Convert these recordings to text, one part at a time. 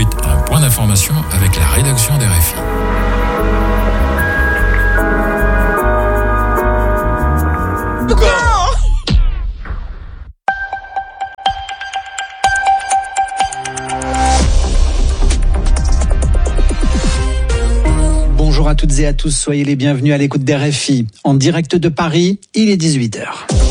suite, un point d'information avec la rédaction d'RFI. Bonjour à toutes et à tous, soyez les bienvenus à l'écoute d'RFI. En direct de Paris, il est 18h.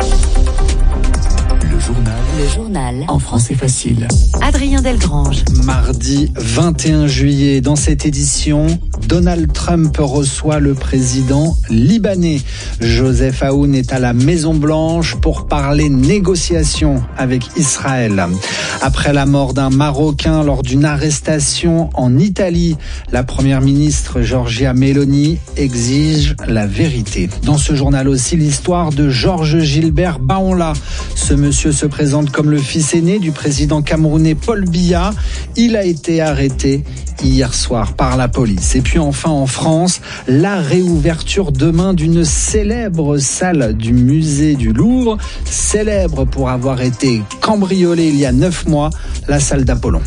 Le journal. En français facile. Adrien Delgrange. Mardi 21 juillet, dans cette édition, Donald Trump reçoit le président libanais. Joseph Aoun est à la Maison-Blanche pour parler négociations avec Israël. Après la mort d'un Marocain lors d'une arrestation en Italie, la première ministre Giorgia Meloni exige la vérité. Dans ce journal aussi, l'histoire de Georges Gilbert Baonla. Ce monsieur se présente comme le fils aîné du président camerounais Paul Biya. Il a été arrêté hier soir par la police. Et puis enfin en France, la réouverture demain d'une célèbre salle du musée du Louvre, célèbre pour avoir été cambriolée il y a 9 mois, la salle d'Apollon.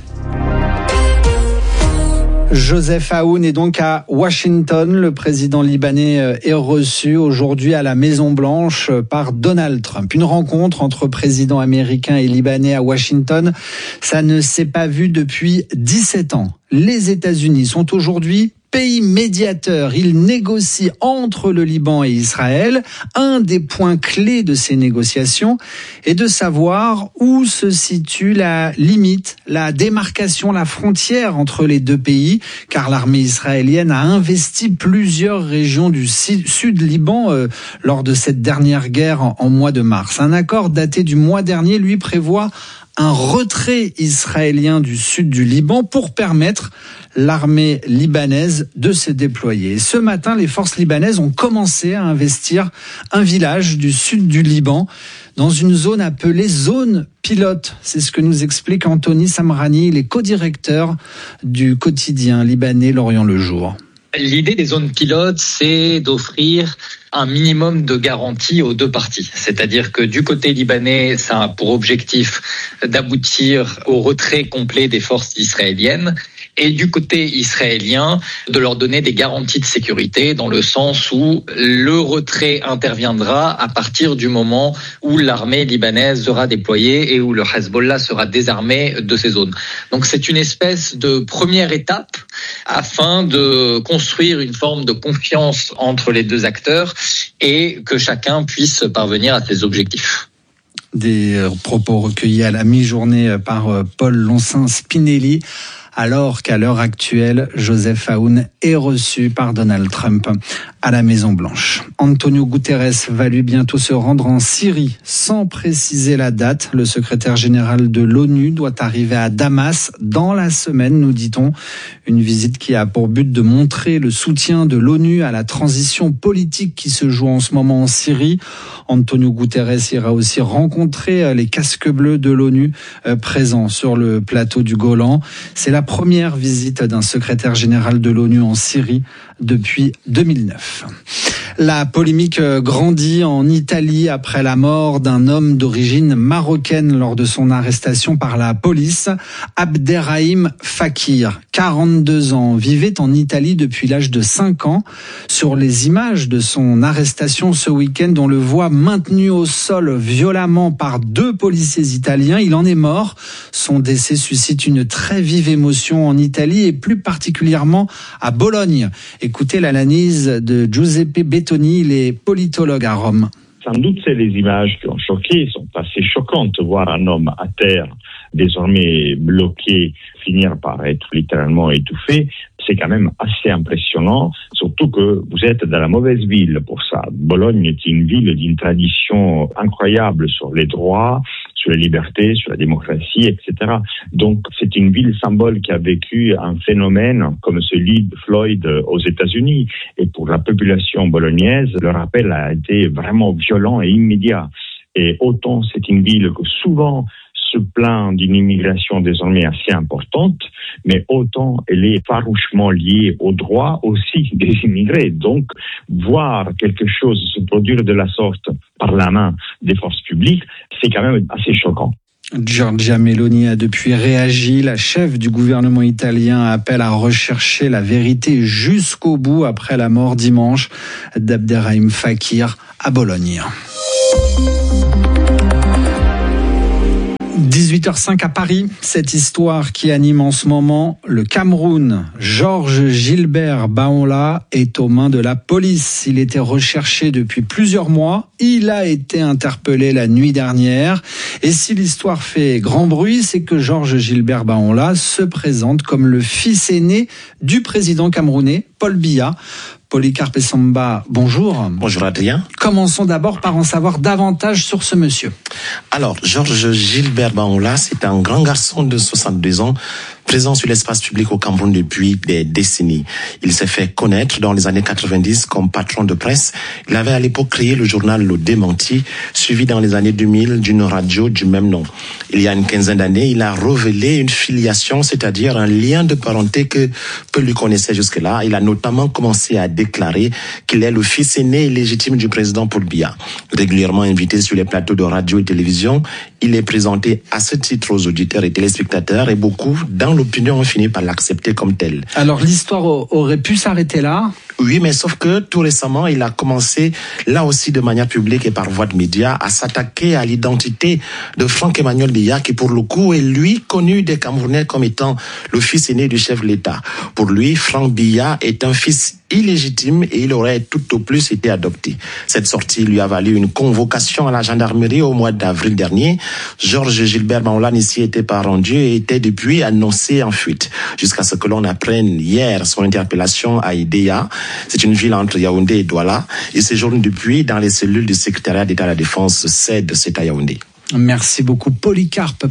Joseph Aoun est donc à Washington. Le président libanais est reçu aujourd'hui à la Maison-Blanche par Donald Trump. Une rencontre entre présidents américains et libanais à Washington, ça ne s'est pas vu depuis 17 ans. Les États-Unis sont aujourd'hui pays médiateur. Il négocie entre le Liban et Israël. Un des points clés de ces négociations est de savoir où se situe la limite, la démarcation, la frontière entre les deux pays, car l'armée israélienne a investi plusieurs régions du sud Liban lors de cette dernière guerre en mois de mars. Un accord daté du mois dernier lui prévoit un retrait israélien du sud du Liban pour permettre l'armée libanaise de se déployer. Ce matin, les forces libanaises ont commencé à investir un village du sud du Liban dans une zone appelée zone pilote. C'est ce que nous explique Anthony Samrani, il est co-directeur du quotidien libanais L'Orient le Jour. L'idée des zones pilotes, c'est d'offrir un minimum de garantie aux deux parties. C'est-à-dire que du côté libanais, ça a pour objectif d'aboutir au retrait complet des forces israéliennes. Et du côté israélien, de leur donner des garanties de sécurité dans le sens où le retrait interviendra à partir du moment où l'armée libanaise sera déployée et où le Hezbollah sera désarmé de ces zones. Donc c'est une espèce de première étape afin de construire une forme de confiance entre les deux acteurs et que chacun puisse parvenir à ses objectifs. Des propos recueillis à la mi-journée par Paul Loncin-Spinelli, alors qu'à l'heure actuelle, Joseph Aoun est reçu par Donald Trump à la Maison-Blanche. Antonio Guterres va lui bientôt se rendre en Syrie, sans préciser la date. Le secrétaire général de l'ONU doit arriver à Damas dans la semaine, nous dit-on. Une visite qui a pour but de montrer le soutien de l'ONU à la transition politique qui se joue en ce moment en Syrie. Antonio Guterres ira aussi rencontrer les casques bleus de l'ONU présents sur le plateau du Golan. C'est la première visite d'un secrétaire général de l'ONU en Syrie depuis 2009. La polémique grandit en Italie après la mort d'un homme d'origine marocaine lors de son arrestation par la police. Abderrahim Fakir, 42 ans, vivait en Italie depuis l'âge de 5 ans. Sur les images de son arrestation ce week-end, on le voit maintenu au sol violemment par 2 policiers italiens. Il en est mort. Son décès suscite une très vive émotion en Italie et plus particulièrement à Bologne. Écoutez l'analyse de Giuseppe Bettoni, il est politologue à Rome. Sans doute, c'est les images qui ont choqué, sont assez choquantes. Voir un homme à terre, désormais bloqué, finir par être littéralement étouffé, c'est quand même assez impressionnant, surtout que vous êtes dans la mauvaise ville pour ça. Bologne est une ville d'une tradition incroyable sur les droits, sur les libertés, sur la démocratie, etc. Donc, c'est une ville symbole qui a vécu un phénomène comme celui de Floyd aux États-Unis. Et pour la population bolognaise, le rappel a été vraiment violent et immédiat. Et autant c'est une ville que souvent se plaint d'une immigration désormais assez importante, mais autant elle est farouchement liée aux droits aussi des immigrés. Donc, voir quelque chose se produire de la sorte par la main des forces publiques, c'est quand même assez choquant. Giorgia Meloni a depuis réagi. La chef du gouvernement italien appelle à rechercher la vérité jusqu'au bout après la mort dimanche d'Abderrahim Fakir à Bologne. 18h05 à Paris, cette histoire qui anime en ce moment le Cameroun. Georges Gilbert Baonla est aux mains de la police. Il était recherché depuis plusieurs mois. Il a été interpellé la nuit dernière. Et si l'histoire fait grand bruit, c'est que Georges Gilbert Baonla se présente comme le fils aîné du président camerounais, Paul Biya. Polycarpe Essomba, bonjour. Bonjour Adrien. Commençons d'abord par en savoir davantage sur ce monsieur. Alors, Georges Gilbert Baonla, c'est un grand garçon de 62 ans, présent sur l'espace public au Cameroun depuis des décennies. Il s'est fait connaître dans les années 90 comme patron de presse. Il avait à l'époque créé le journal Le Démenti, suivi dans les années 2000 d'une radio du même nom. Il y a une quinzaine d'années, il a révélé une filiation, c'est-à-dire un lien de parenté que peu lui connaissaient jusque-là. Il a notamment commencé à déclarer qu'il est le fils aîné et légitime du président Paul Biya. Régulièrement invité sur les plateaux de radio et télévision, il est présenté à ce titre aux auditeurs et téléspectateurs et beaucoup, dans l'opinion, ont fini par l'accepter comme tel. Alors l'histoire aurait pu s'arrêter là ? Oui, mais sauf que tout récemment, il a commencé, là aussi de manière publique et par voie de médias, à s'attaquer à l'identité de Franck-Emmanuel Biya, qui pour le coup est lui connu des Camerounais comme étant le fils aîné du chef de l'État. Pour lui, Franck Biya est un fils illégitime et il aurait tout au plus été adopté. Cette sortie lui a valu une convocation à la gendarmerie au mois d'avril dernier. Georges Gilbert Baonla n'y s'y était pas rendu et était depuis annoncé en fuite. Jusqu'à ce que l'on apprenne hier son interpellation à Idéa. C'est une ville entre Yaoundé et Douala. Il séjourne depuis dans les cellules du secrétariat d'État à la Défense CED, c'est à Yaoundé. Merci beaucoup Polycarpe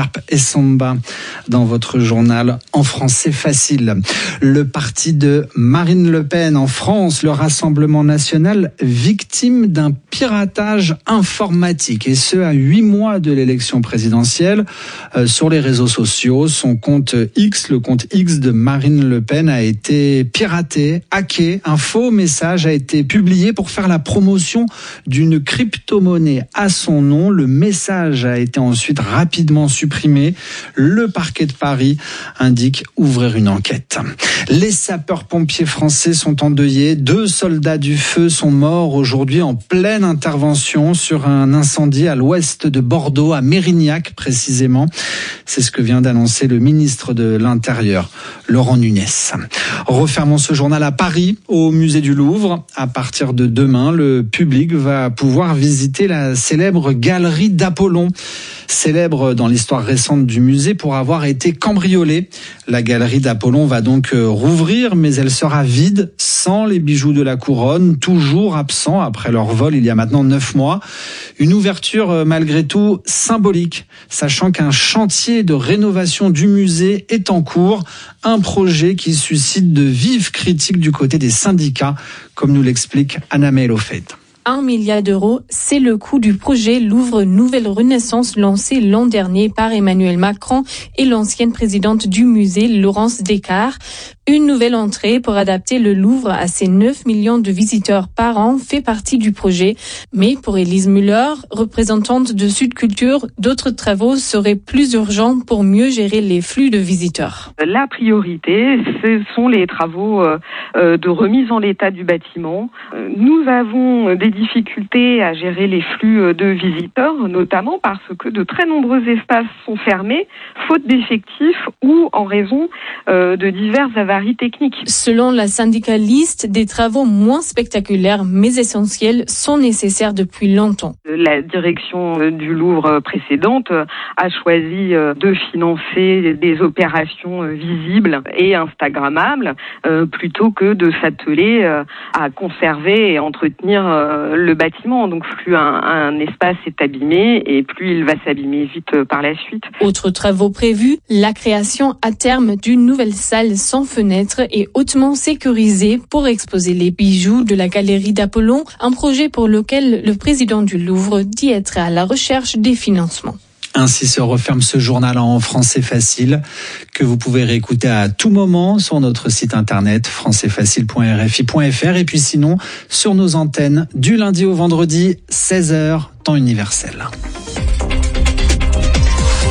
Essomba dans votre journal En français facile. Le parti de Marine Le Pen en France, le Rassemblement national, victime d'un piratage informatique et ce à 8 mois de l'élection présidentielle. Sur les réseaux sociaux, son compte X, le compte X de Marine Le Pen a été piraté, hacké. Un faux message a été publié pour faire la promotion d'une crypto-monnaie à son nom. Le message a été ensuite rapidement supprimé. Le parquet de Paris indique ouvrir une enquête. Les sapeurs-pompiers français sont endeuillés. 2 soldats du feu sont morts aujourd'hui en pleine intervention sur un incendie à l'ouest de Bordeaux, à Mérignac précisément. C'est ce que vient d'annoncer le ministre de l'Intérieur, Laurent Nunez. Refermons ce journal à Paris, au musée du Louvre. À partir de demain, le public va pouvoir visiter la célèbre galerie d'Apollon, célèbre dans l'histoire récente du musée pour avoir été cambriolée. La galerie d'Apollon va donc rouvrir, mais elle sera vide, sans les bijoux de la couronne, toujours absents après leur vol il y a maintenant 9 mois. Une ouverture malgré tout symbolique, sachant qu'un chantier de rénovation du musée est en cours, un projet qui suscite de vives critiques du côté des syndicats, comme nous l'explique Anna-Mel Ofed. 1 milliard d'euros, c'est le coût du projet Louvre Nouvelle Renaissance lancé l'an dernier par Emmanuel Macron et l'ancienne présidente du musée, Laurence Descartes. Une nouvelle entrée pour adapter le Louvre à ses 9 millions de visiteurs par an fait partie du projet. Mais pour Élise Müller, représentante de Sud Culture, d'autres travaux seraient plus urgents pour mieux gérer les flux de visiteurs. La priorité, ce sont les travaux de remise en état du bâtiment. Nous avons des difficultés à gérer les flux de visiteurs, notamment parce que de très nombreux espaces sont fermés, faute d'effectifs ou en raison de divers avaries techniques. Selon la syndicaliste, des travaux moins spectaculaires mais essentiels sont nécessaires depuis longtemps. La direction du Louvre précédente a choisi de financer des opérations visibles et instagrammables plutôt que de s'atteler à conserver et entretenir le bâtiment. Donc plus un espace est abîmé et plus il va s'abîmer vite par la suite. Autres travaux prévus, la création à terme d'une nouvelle salle sans fenêtre et hautement sécurisée pour exposer les bijoux de la galerie d'Apollon, un projet pour lequel le président du Louvre dit être à la recherche des financements. Ainsi se referme ce journal en français facile que vous pouvez réécouter à tout moment sur notre site internet françaisfacile.rfi.fr et puis sinon sur nos antennes du lundi au vendredi 16h temps universel.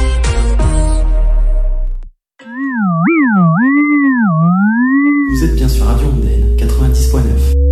Vous êtes bien sur Radio Mondaine 90.9.